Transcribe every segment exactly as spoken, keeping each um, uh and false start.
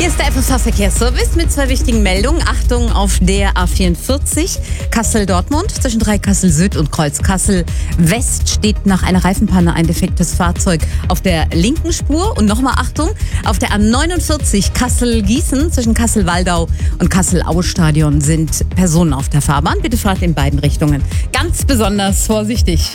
Hier ist der F S H-Verkehrsservice mit zwei wichtigen Meldungen. Achtung auf der A vierundvierzig Kassel-Dortmund. Zwischen Dreikassel-Süd und Kreuz-Kassel-West steht nach einer Reifenpanne ein defektes Fahrzeug auf der linken Spur. Und nochmal Achtung, auf der A neunundvierzig Kassel-Gießen zwischen Kassel-Waldau und Kassel-Aue-Stadion sind Personen auf der Fahrbahn. Bitte fahrt in beiden Richtungen ganz besonders vorsichtig.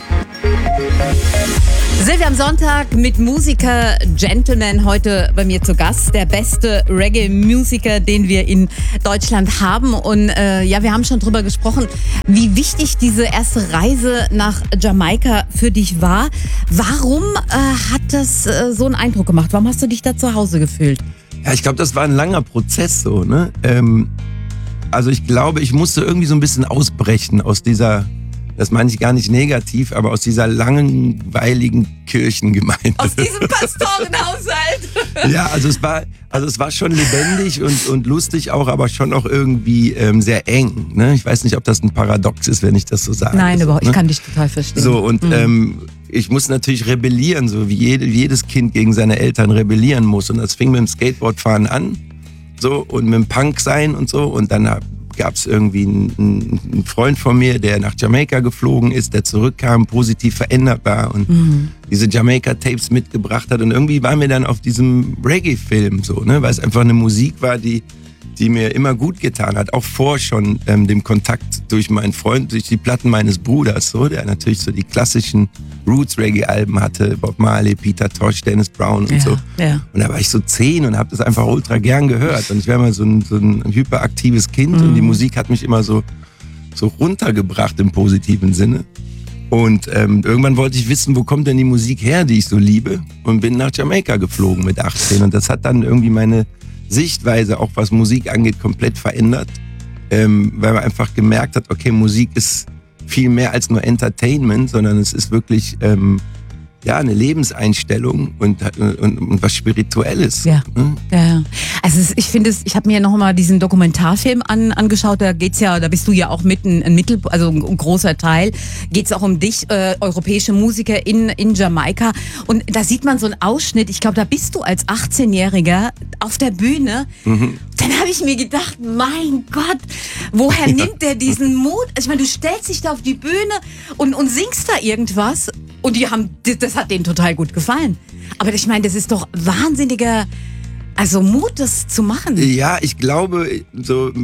Silvia am Sonntag mit Musiker Gentleman heute bei mir zu Gast. Der beste Reggae-Musiker, den wir in Deutschland haben. Und äh, ja, wir haben schon drüber gesprochen, wie wichtig diese erste Reise nach Jamaika für dich war. Warum äh, hat das äh, so einen Eindruck gemacht? Warum hast du dich da zu Hause gefühlt? Ja, ich glaube, das war ein langer Prozess so, ne? Ähm, also ich glaube, ich musste irgendwie so ein bisschen ausbrechen aus dieser... Das meine ich gar nicht negativ, aber aus dieser langweiligen Kirchengemeinde. Aus diesem Pastorenhaushalt. Ja, also es war, also es war schon lebendig und, und lustig auch, aber schon auch irgendwie ähm, sehr eng. Ne? Ich weiß nicht, ob das ein Paradox ist, wenn ich das so sage. Nein, so, überhaupt. Ne? Ich kann dich total verstehen. So, und mhm. ähm, ich muss natürlich rebellieren, so wie jede, jedes Kind gegen seine Eltern rebellieren muss. Und das fing mit dem Skateboardfahren an, so, und mit dem Punk sein und so. Und dann gab es irgendwie einen, einen Freund von mir, der nach Jamaika geflogen ist, der zurückkam, positiv verändert war und mhm. diese Jamaika-Tapes mitgebracht hat. Und irgendwie waren wir dann auf diesem Reggae-Film so, ne, weil es einfach eine Musik war, die, die mir immer gut getan hat. Auch vor schon ähm, dem Kontakt durch meinen Freund, durch die Platten meines Bruders, so, der natürlich so die klassischen Roots-Reggae-Alben hatte, Bob Marley, Peter Tosh, Dennis Brown und ja, so. Ja. Und da war ich so zehn und habe das einfach ultra gern gehört. Und ich war immer so ein, so ein hyperaktives Kind mhm. und die Musik hat mich immer so, so runtergebracht im positiven Sinne. Und ähm, irgendwann wollte ich wissen, wo kommt denn die Musik her, die ich so liebe, und bin nach Jamaika geflogen mit achtzehn. Und das hat dann irgendwie meine Sichtweise, auch was Musik angeht, komplett verändert, ähm, weil man einfach gemerkt hat, okay, Musik ist viel mehr als nur Entertainment, sondern es ist wirklich ähm, ja, eine Lebenseinstellung und, und, und was Spirituelles. Ja, ne? ja. Also es, ich finde es, ich habe mir noch mal diesen Dokumentarfilm an, angeschaut, da geht's ja, da bist du ja auch mitten ein Mittel, also ein großer Teil, geht's auch um dich, äh, europäische Musiker in, in Jamaika. Und da sieht man so einen Ausschnitt, ich glaube, da bist du als achtzehnjähriger auf der Bühne. Mhm. Dann habe ich mir gedacht, mein Gott, woher ja. nimmt der diesen Mut? Ich meine, du stellst dich da auf die Bühne und, und singst da irgendwas und die haben, das hat denen total gut gefallen. Aber ich meine, das ist doch wahnsinniger, also Mut, das zu machen. Ja, ich glaube, so,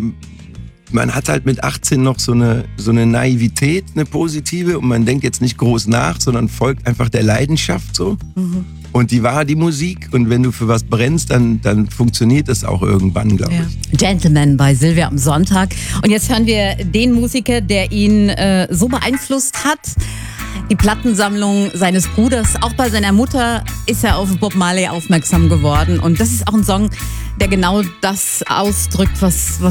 man hat halt mit achtzehn noch so eine, so eine Naivität, eine positive, und man denkt jetzt nicht groß nach, sondern folgt einfach der Leidenschaft so. Mhm. Und die war die Musik, und wenn du für was brennst, dann, dann funktioniert das auch irgendwann, glaube ja. ich. Gentleman bei Silvia am Sonntag. Und jetzt hören wir den Musiker, der ihn äh, so beeinflusst hat. Die Plattensammlung seines Bruders, auch bei seiner Mutter ist er auf Bob Marley aufmerksam geworden. Und das ist auch ein Song, der genau das ausdrückt, was, was